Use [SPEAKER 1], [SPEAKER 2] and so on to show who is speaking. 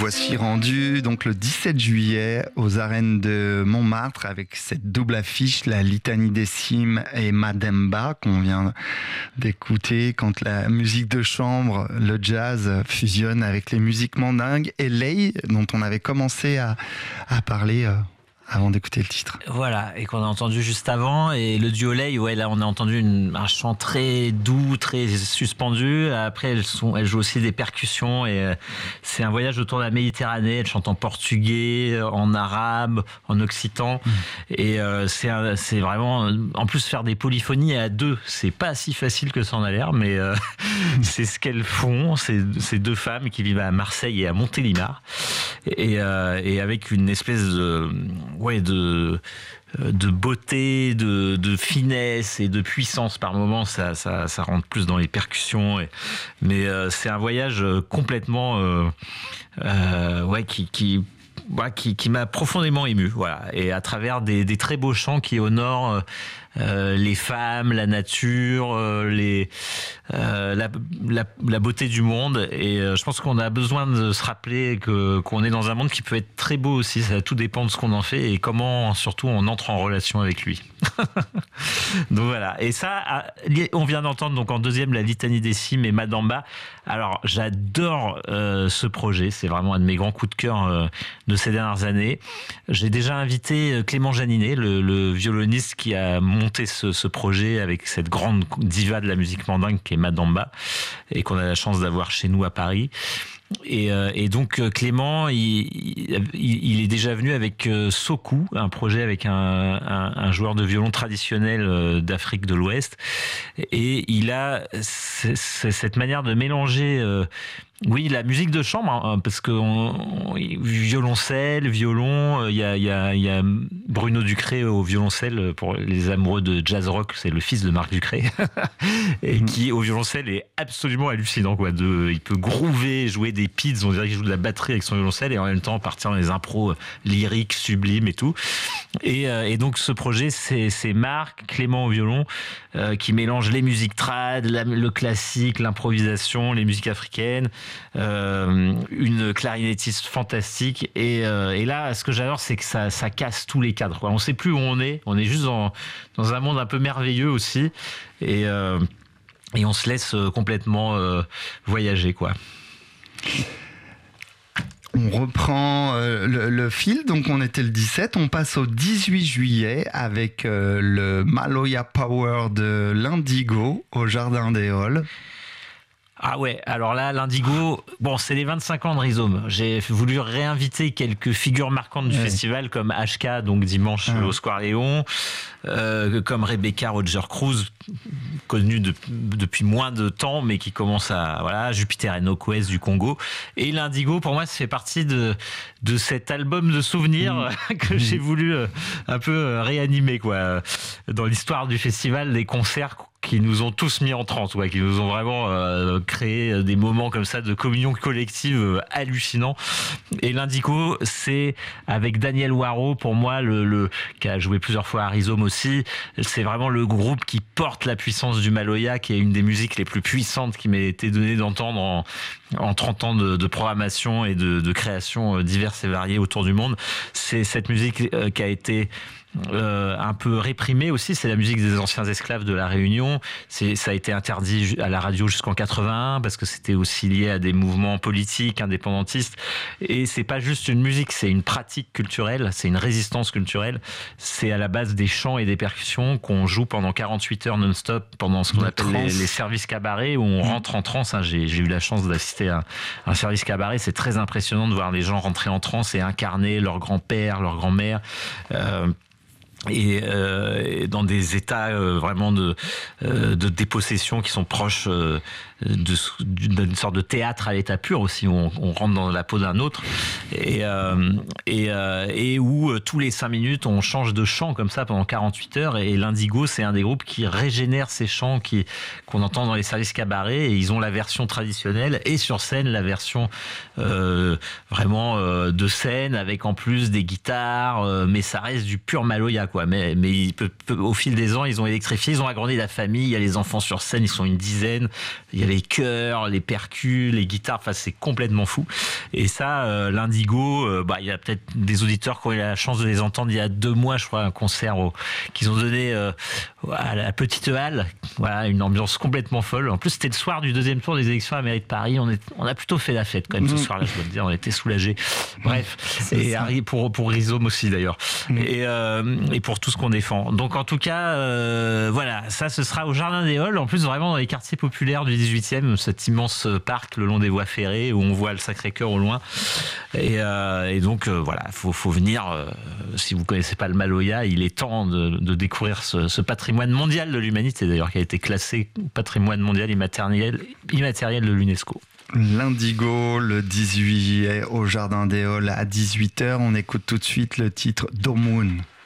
[SPEAKER 1] voici rendu donc le 17 juillet aux arènes de Montmartre avec cette double affiche, la Litanie des Cimes et Mademba qu'on vient d'écouter quand la musique de chambre, le jazz fusionne avec les musiques mandingues et Lay dont on avait commencé à parler avant d'écouter le titre.
[SPEAKER 2] Voilà, et qu'on a entendu juste avant. Et le duo Lay, ouais, là on a entendu un chant très doux, très suspendu. Après, elles jouent aussi des percussions et c'est un voyage autour de la Méditerranée. Elles chantent en portugais, en arabe, en occitan. Et c'est vraiment... En plus, faire des polyphonies à deux, c'est pas si facile que ça en a l'air, mais c'est ce qu'elles font. Ces deux femmes qui vivent à Marseille et à Montélimar. Et avec une espèce de beauté, de finesse et de puissance par moments, ça rentre plus dans les percussions. Mais c'est un voyage complètement qui m'a profondément ému. Voilà. Et à travers des très beaux chants qui honorent les femmes, la nature, la beauté du monde. Et je pense qu'on a besoin de se rappeler qu'on est dans un monde qui peut être très beau aussi. Ça tout dépend de ce qu'on en fait et comment surtout on entre en relation avec lui. Donc voilà. Et ça, on vient d'entendre donc en deuxième la Litanie des Cimes et Mademba. Alors j'adore ce projet. C'est vraiment un de mes grands coups de cœur de ces dernières années. J'ai déjà invité Clément Janinet, le violoniste qui a monté ce projet avec cette grande diva de la musique mandingue qui est Mademba et qu'on a la chance d'avoir chez nous à Paris. Et donc Clément, il est déjà venu avec Sokou, un projet avec un joueur de violon traditionnel d'Afrique de l'Ouest, et il a cette manière de mélanger la musique de chambre, parce que violoncelle, violon, il y a Bruno Ducré au violoncelle, pour les amoureux de jazz rock, c'est le fils de Marc Ducré, et qui au violoncelle est absolument hallucinant, quoi. Il peut groover, jouer des pids, on dirait qu'il joue de la batterie avec son violoncelle, et en même temps partir dans les impros lyriques, sublimes et tout. Et donc ce projet, c'est Marc, Clément au violon, qui mélange les musiques trad, le classique, l'improvisation, les musiques africaines, une clarinettiste fantastique, et là ce que j'adore, c'est que ça casse tous les cadres, quoi. On sait plus où on est juste dans un monde un peu merveilleux aussi, et on se laisse complètement voyager, quoi.
[SPEAKER 1] On reprend le fil, donc on était le 17, on passe au 18 juillet avec le Maloya Power de l'Indigo au Jardin des Halles.
[SPEAKER 2] Ah ouais, alors là, l'Indigo, c'est les 25 ans de Rhizome. J'ai voulu réinviter quelques figures marquantes du festival, comme HK, donc dimanche au Square Léon, comme Rebecca Roger Cruz, connue depuis moins de temps, mais qui commence Jupiter Enokwes du Congo. Et l'Indigo, pour moi, ça fait partie de cet album de souvenirs que j'ai voulu un peu réanimer, quoi, dans l'histoire du festival, des concerts qui nous ont tous mis en transe, qui nous ont vraiment créé des moments comme ça de communion collective hallucinants. Et l'Indigo, c'est avec Daniel Waro, pour moi, qui a joué plusieurs fois à Rhizome aussi, c'est vraiment le groupe qui porte la puissance du Maloya, qui est une des musiques les plus puissantes qui m'ait été donnée d'entendre en 30 ans de programmation et de création diverses et variées autour du monde. C'est cette musique qui a été un peu réprimée aussi, c'est la musique des anciens esclaves de la Réunion. Ça a été interdit à la radio jusqu'en 81 parce que c'était aussi lié à des mouvements politiques indépendantistes, et c'est pas juste une musique, c'est une pratique culturelle, c'est une résistance culturelle. C'est à la base des chants et des percussions qu'on joue pendant 48 heures non-stop pendant ce qu'on appelle les services cabarets, où on rentre en transe. J'ai eu la chance d'assister à un service cabaret, c'est très impressionnant de voir les gens rentrer en transe et incarner leur grand-père, leur grand-mère, et dans des états vraiment de dépossession qui sont proches d'une sorte de théâtre à l'état pur aussi, où on rentre dans la peau d'un autre, et où tous les 5 minutes on change de chant comme ça pendant 48 heures. Et l'Indigo, c'est un des groupes qui régénère ces chants qu'on entend dans les services cabarets, et ils ont la version traditionnelle et sur scène la version vraiment de scène, avec en plus des guitares, mais ça reste du pur Maloya, quoi. Mais au fil des ans, ils ont électrifié, ils ont agrandi la famille. Il y a les enfants sur scène, ils sont une dizaine. Il y a les chœurs, les percus, les guitares. Enfin, c'est complètement fou. Et ça, l'Indigo, il y a peut-être des auditeurs qui ont eu la chance de les entendre il y a 2 mois, je crois, un concert qu'ils ont donné à la Petite Halle. Voilà, une ambiance complètement folle. En plus, c'était le soir du 2e tour des élections à la mairie de Paris. On a plutôt fait la fête quand même ce soir-là, je dois te dire. On était soulagés. Bref, et pour Rhizome aussi d'ailleurs. Et pour tout ce qu'on défend. Donc en tout cas, voilà, ça ce sera au Jardin des Halles. En plus, vraiment dans les quartiers populaires du 18e, cet immense parc le long des voies ferrées où on voit le Sacré-Cœur au loin. Et donc voilà, faut venir. Si vous connaissez pas le Maloya, il est temps de découvrir ce patrimoine mondial de l'humanité d'ailleurs, qui a été classé patrimoine mondial immatériel de l'UNESCO.
[SPEAKER 1] L'Indigo, le 18 juillet au Jardin des Halles à 18h. On écoute tout de suite le titre Domoun.